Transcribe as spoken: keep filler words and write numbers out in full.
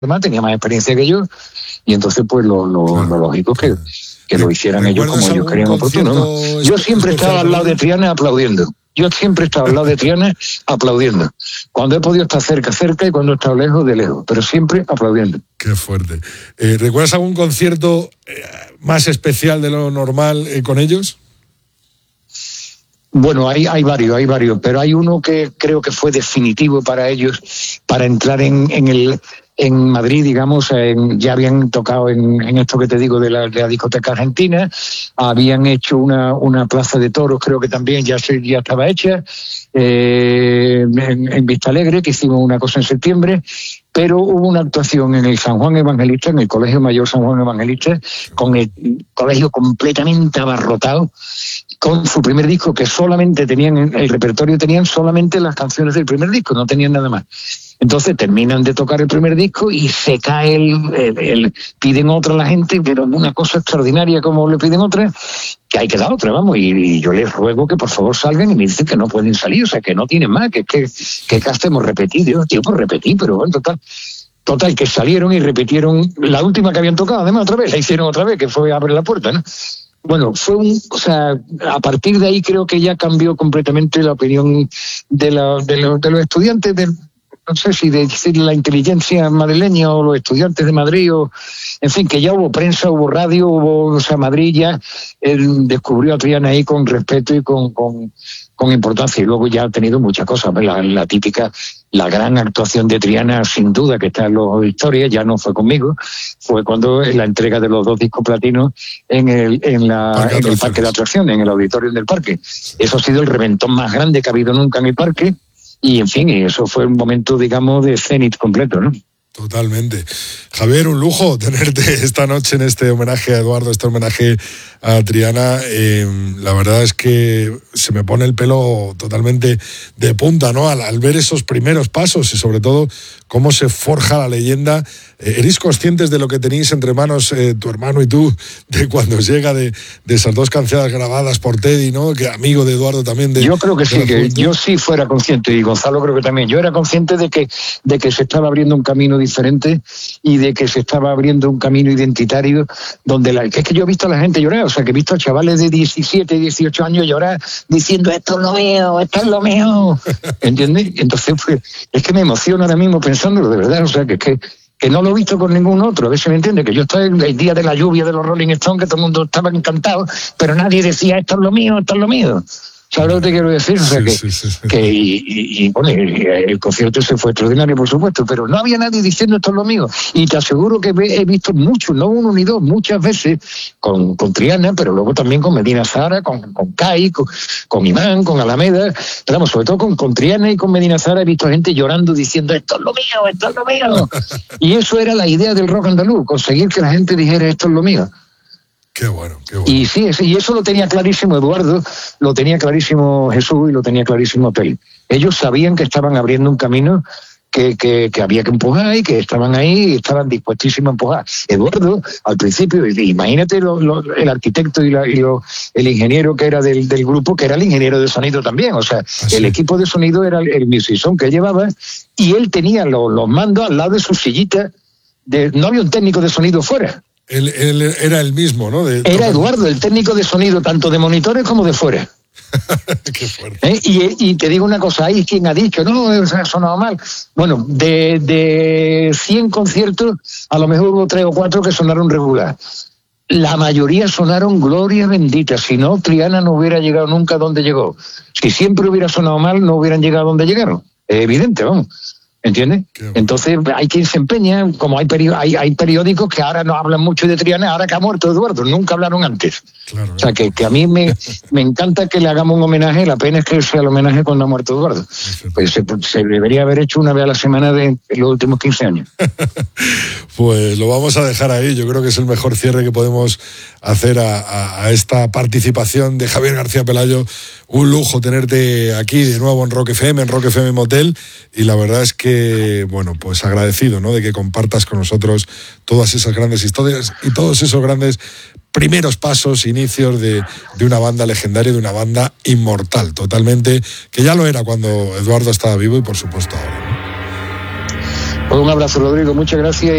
además tenía más experiencia que yo, y entonces pues lo, lo, claro, lo lógico que, que lo hicieran ellos como ellos querían oportuno, ¿no? Yo siempre estaba al lado de Triana aplaudiendo. Yo siempre he estado al lado de Triana aplaudiendo. Cuando he podido estar cerca, cerca, y cuando he estado lejos, de lejos. Pero siempre aplaudiendo. Qué fuerte. Eh, ¿Recuerdas algún concierto eh, más especial de lo normal eh, con ellos? Bueno, hay, hay varios, hay varios. Pero hay uno que creo que fue definitivo para ellos, para entrar en, en el... en Madrid, digamos, en, ya habían tocado en, en esto que te digo de la, de la discoteca argentina, habían hecho una, una plaza de toros, creo que también ya, se, ya estaba hecha, eh, en, en Vista Alegre, que hicimos una cosa en septiembre, pero hubo una actuación en el San Juan Evangelista, en el Colegio Mayor San Juan Evangelista, con el colegio completamente abarrotado, con su primer disco, que solamente tenían, el repertorio tenían solamente las canciones del primer disco, no tenían nada más. Entonces terminan de tocar el primer disco y se cae el, el, el piden otra a la gente, pero una cosa extraordinaria como le piden otra, que hay que dar otra, vamos, y, y yo les ruego que por favor salgan, y me dicen que no pueden salir, o sea, que no tienen más, que que, que gastemos repetir, digo, tío, pues repetí, pero bueno, total, total, que salieron y repitieron la última que habían tocado, además otra vez, la hicieron otra vez, que fue Abre la Puerta, ¿no? Bueno, fue un, o sea, a partir de ahí creo que ya cambió completamente la opinión de, la, de, lo, de los estudiantes del, no sé si decir la inteligencia madrileña o los estudiantes de Madrid, o en fin, que ya hubo prensa, hubo radio, hubo, o sea, Madrid ya eh, descubrió a Triana ahí con respeto y con, con, con importancia, y luego ya ha tenido muchas cosas, la, la típica, la gran actuación de Triana, sin duda, que está en las historias, ya no fue conmigo, fue cuando la entrega de los dos discos platinos en el, en la, en el parque de atracciones, en el auditorio del parque. Eso ha sido el reventón más grande que ha habido nunca en el parque. Y, en fin, eso fue un momento, digamos, de cenit completo, ¿no? Totalmente. Javier, un lujo tenerte esta noche en este homenaje a Eduardo, este homenaje a Triana. Eh, la verdad es que se me pone el pelo totalmente de punta, ¿no? Al, al ver esos primeros pasos y, sobre todo, cómo se forja la leyenda. Eh, ¿Eres conscientes de lo que tenéis entre manos eh, tu hermano y tú, de cuando os llega de, de esas dos canciones grabadas por Teddy, ¿no? Que amigo de Eduardo también. De, yo creo que sí, que yo sí fuera consciente, y Gonzalo creo que también. Yo era consciente de que, de que se estaba abriendo un camino diferente y de que se estaba abriendo un camino identitario donde la, que es que yo he visto a la gente llorar, o sea, que he visto a chavales de diecisiete, dieciocho años llorar diciendo esto es lo mío, esto es lo mío, ¿entiendes? Entonces, pues, es que me emociona ahora mismo pensándolo, de verdad, o sea, que es que que no lo he visto con ningún otro, a ver si me entiende, que yo estaba en el día de la lluvia de los Rolling Stones, que todo el mundo estaba encantado, pero nadie decía esto es lo mío, esto es lo mío. ¿Sabes lo que te quiero decir? O sea, sí, que, sí, sí, sí. que y, y, y bueno, el concierto ese fue extraordinario, por supuesto, pero no había nadie diciendo esto es lo mío. Y te aseguro que he visto mucho, no uno ni dos, muchas veces con, con Triana, pero luego también con Medina Zahara, con, con Kai, con, con Imán, con Alameda, pero vamos, sobre todo con, con Triana y con Medina Zahara he visto gente llorando diciendo esto es lo mío, esto es lo mío. Y eso era la idea del rock andaluz, conseguir que la gente dijera esto es lo mío. Qué bueno, qué bueno. Y sí, y eso lo tenía clarísimo Eduardo, lo tenía clarísimo Jesús y lo tenía clarísimo Peli. Ellos sabían que estaban abriendo un camino que, que, que había que empujar y que estaban ahí y estaban dispuestísimos a empujar. Eduardo, al principio, imagínate lo, lo, el arquitecto y, la, y lo, el ingeniero que era del, del grupo, que era el ingeniero de sonido también. O sea, ¿así? El equipo de sonido era el, el musicón que llevaba y él tenía los, los mandos al lado de su sillita. De, no había un técnico de sonido fuera. Él, él era el mismo, ¿no? De, era Eduardo, el técnico de sonido, tanto de monitores como de fuera. Qué fuerte. ¿Eh? Y, y te digo una cosa, hay quien ha dicho, no, o sea, ha sonado mal. Bueno, de, de cien conciertos, a lo mejor hubo tres o cuatro que sonaron regular. La mayoría sonaron gloria bendita. Si no, Triana no hubiera llegado nunca a donde llegó. Si siempre hubiera sonado mal, no hubieran llegado a donde llegaron. Es evidente, vamos. ¿Entiendes? Bueno. Entonces hay quien se empeña, como hay, peri- hay, hay periódicos que ahora no hablan mucho de Triana, ahora que ha muerto Eduardo, nunca hablaron antes. Claro, o sea, que, que a mí me, me encanta que le hagamos un homenaje, la pena es que sea el homenaje cuando ha muerto Eduardo. Pues se, se debería haber hecho una vez a la semana de, de los últimos quince años. Pues lo vamos a dejar ahí, yo creo que es el mejor cierre que podemos hacer a, a, a esta participación de Javier García Pelayo. Un lujo tenerte aquí de nuevo en Rock F M, en Rock F M Motel, y la verdad es que, bueno, pues agradecido, ¿no?, de que compartas con nosotros todas esas grandes historias y todos esos grandes primeros pasos, inicios de, de una banda legendaria, de una banda inmortal, totalmente, que ya lo era cuando Eduardo estaba vivo y por supuesto ahora, ¿no? Pues un abrazo, Rodrigo, muchas gracias.